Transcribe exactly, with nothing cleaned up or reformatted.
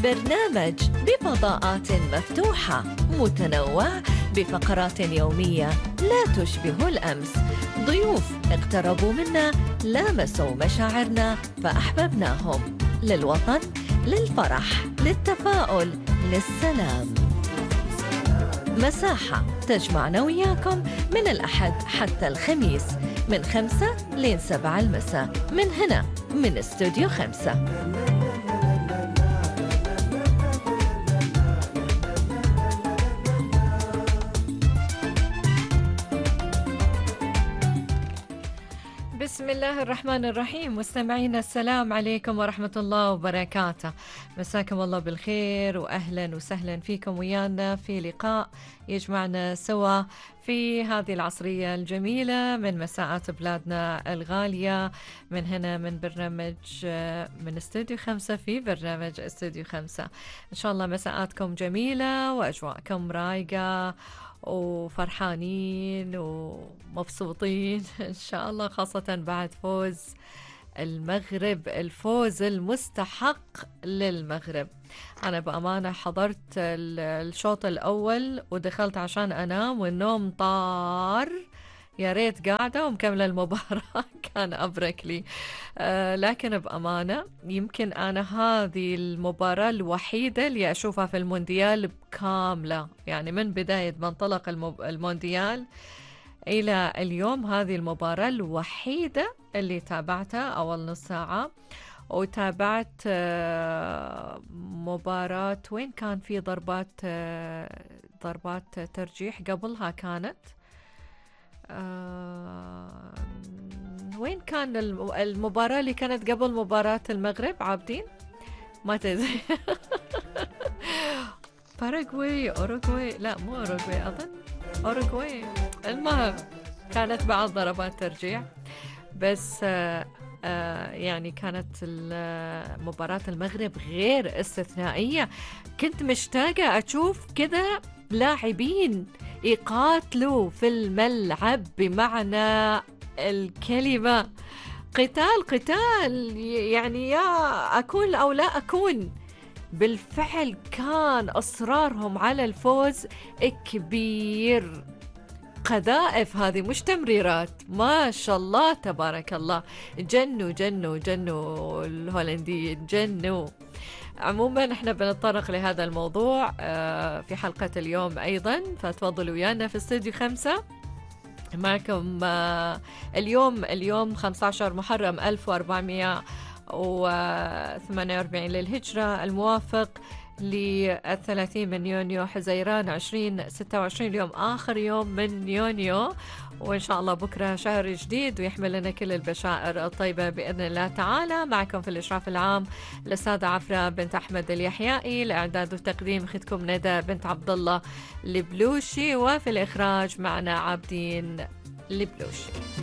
برنامج بفضاءات مفتوحة متنوع بفقرات يومية لا تشبه الأمس. ضيوف اقتربوا منا، لامسوا مشاعرنا فأحببناهم. للوطن، للفرح، للتفاؤل، للسلام. مساحة تجمعنا وياكم من الأحد حتى الخميس من خمسة لين سبعة المساء من هنا من استوديو خمسة. بسم الله الرحمن الرحيم. مستمعينا السلام عليكم ورحمة الله وبركاته. مساكم الله بالخير وأهلا وسهلا فيكم ويانا في لقاء يجمعنا سوا في هذه العصرية الجميلة من مساءات بلادنا الغالية من هنا من برنامج من استوديو خمسة في برنامج استوديو خمسة. إن شاء الله مساءاتكم جميلة وأجواءكم رايقة وفرحانين ومبسوطين إن شاء الله، خاصة بعد فوز المغرب، الفوز المستحق للمغرب. أنا بأمانة حضرت الشوط الأول ودخلت عشان أنام والنوم طار، يا ريت قاعدة ومكملة المباراة كان أبرك لي. آه لكن بأمانة يمكن أنا هذه المباراة الوحيدة اللي أشوفها في المونديال كاملة، يعني من بداية ما انطلق المونديال إلى اليوم هذه المباراة الوحيدة اللي تابعتها أول نص ساعة. وتابعت آه مباراة وين كان في ضربات آه ضربات ترجيح قبلها كانت آه وين كان المباراة اللي كانت قبل مباراة المغرب عابدين ما تدري باراغواي أوروغواي لا مو أوروغواي أظن أوروغواي، المهم كانت بعض ضربات ترجيح بس آه آه يعني كانت مباراة المغرب غير استثنائية. كنت مشتاقة أشوف كذا لاعبين يقاتلوا في الملعب بمعنى الكلمة، قتال قتال يعني يا أكون أو لا أكون. بالفعل كان إصرارهم على الفوز كبير، قذائف هذه مش تمريرات، ما شاء الله تبارك الله. جنوا جنوا جنوا الهولنديين جنوا. عموما احنا بنتطرق لهذا الموضوع في حلقة اليوم أيضا، فتفضلوا ويانا في استوديو خمسة. معكم اليوم اليوم خمسة عشر محرم ألف وأربعمائة وثمانية وأربعين للهجرة، الموافق للثلاثين من يونيو حزيران عشرين ستة وعشرين، اليوم آخر يوم من يونيو، وإن شاء الله بكرة شهر جديد ويحمل لنا كل البشائر الطيبة بإذن الله تعالى. معكم في الإشراف العام الأستاذة عفرة بنت أحمد اليحيائي، الإعداد والتقديم أختكم ندى بنت عبد الله البلوشي، وفي الإخراج معنا عابدين البلوشي.